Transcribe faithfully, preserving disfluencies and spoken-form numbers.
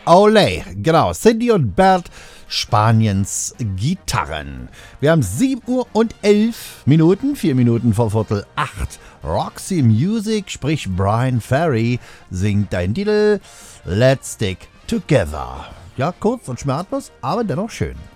Olé, genau, Cindy und Bert, Spaniens Gitarren. Wir haben sieben Uhr und elf Minuten, vier Minuten vor Viertel acht. Roxy Music, sprich Brian Ferry, singt deinen Titel Let's Stick Together. Ja, kurz und schmerzlos, aber dennoch schön.